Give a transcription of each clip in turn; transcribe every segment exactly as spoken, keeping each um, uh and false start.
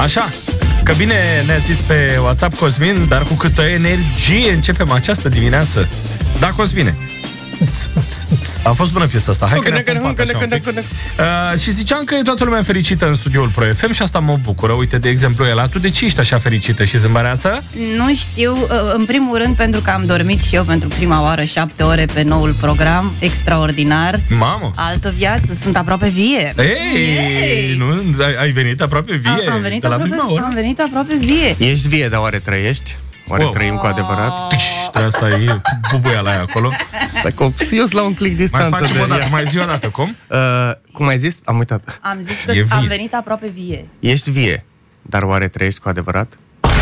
Așa, că bine ne-a zis pe WhatsApp Cosmin, dar cu câtă energie începem această dimineață. Da, Cosmine? A fost bună piesa asta. Hai că ne-am pompat așa un pic. Uh, și ziceam că e toată lumea fericită în studioul Pro F M și asta mă bucură. Uite, de exemplu, Ela, tu de ce ești așa fericită și zâmbăreață? Nu știu, în primul rând pentru că am dormit și eu pentru prima oară șapte ore pe noul program, extraordinar. Mamă! Altă viață, sunt aproape vie. Ei, nu, ai, ai venit aproape vie am, am venit de la aproape, prima oră? Am venit aproape vie. Ești vie, dar oare trăiești? Oare Wow. trăim cu adevărat? Trebuie să ai bubuia la ea acolo. Dacă eu la un click distanță. Mai facem de o dată, ea. mai zi o dată, cum? Uh, cum ai zis? Am uitat. Am zis că E am vie. venit aproape vie. Ești vie, dar oare trăiești cu adevărat?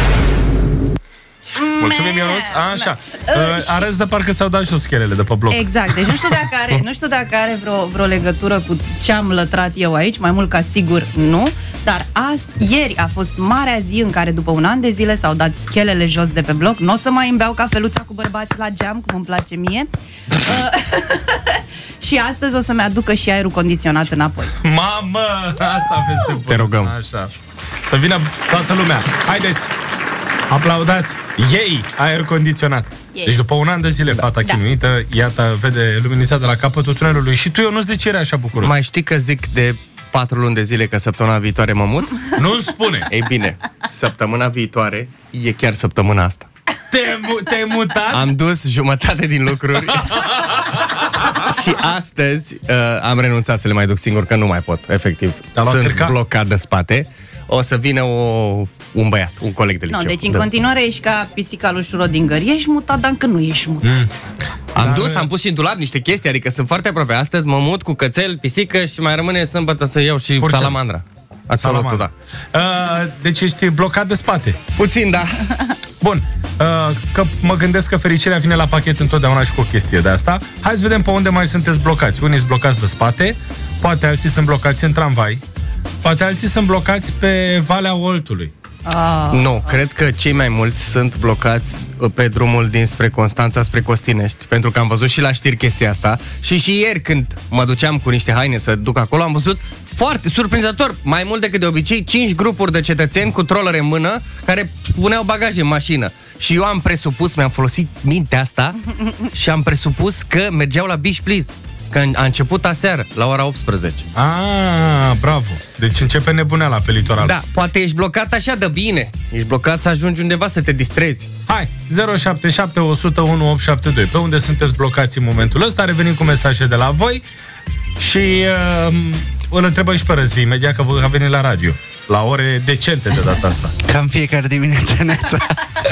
Mulțumim, Ionuț. Așa. Uh, arăți de parcă ți-au dat jos schelele de pe bloc. Exact, deci nu știu dacă are, nu știu dacă are vreo, vreo legătură cu ce am lătrat eu aici, mai mult ca sigur nu, dar ast, ieri a fost marea zi în care după un an de zile s-au dat schelele jos de pe bloc. Nu o să mai îmi beau cafeluța cu bărbați la geam, cum îmi place mie. Uh, și astăzi o să-mi aducă și aerul condiționat înapoi. Mamă, asta veste bună. Te rugăm. Așa. Să vină toată lumea. Haideți. Aplaudați. Ei, aer condiționat. Ei. Deci după un an de zile, fata Da. chinuită, iată, vede luminizat de la capătul tunelului. Și tu, eu nu-ți de ce erai așa bucuros? Mai știi că zic de patru luni de zile că săptămâna viitoare mă mut? Nu-mi spune. Ei bine, săptămâna viitoare e chiar săptămâna asta. Te-ai, mu- te-ai mutat? Am dus jumătate din lucruri și astăzi uh, am renunțat să le mai duc singur, că nu mai pot, efectiv. Te-a luat Sunt cârca? blocat de spate. O să vină o, un băiat, un coleg de liceu. No, deci în Da. continuare ești ca pisica lui Schrödinger. Ești mutat, dar încă nu ești mutat. Mm. Am Dar- dus, am pus și în dulap niște chestii, adică sunt foarte aproape. Astăzi mă mut cu cățel, pisică și mai rămâne sâmbătă să iau și Purcel. salamandra. Ați luat tu, da. Uh, deci ești blocat de spate. Puțin, da. Bun, uh, că mă gândesc că fericirea vine la pachet întotdeauna și cu o chestie de asta. Hai să vedem pe unde mai sunteți blocați. Unii sunt blocați de spate, poate alții sunt blocați în tramvai, poate alții sunt blocați pe Valea Oltului. Ah. Nu, cred că cei mai mulți sunt blocați pe drumul dinspre Constanța spre Costinești, pentru că am văzut și la știri chestia asta. Și și ieri când mă duceam cu niște haine să duc acolo, am văzut foarte surprinzător, mai mult decât de obicei, cinci grupuri de cetățeni cu trolere în mână care puneau bagaje în mașină. Și eu am presupus, mi-am folosit mintea asta și am presupus că mergeau la Beach Please, că a început aseară, la ora optsprezece. Ah, bravo. Deci începe nebuneala pe litoral. Da, poate ești blocat așa de bine. Ești blocat să ajungi undeva să te distrezi. Hai, zero șapte șapte, o zero unu, opt șapte doi. Pe unde sunteți blocați în momentul ăsta? Revenim cu mesaje de la voi și uh, îl întrebăm și pe Răzvi imediat, că a venit la radio la ore decente de data asta. Cam fiecare dimineață, Neața.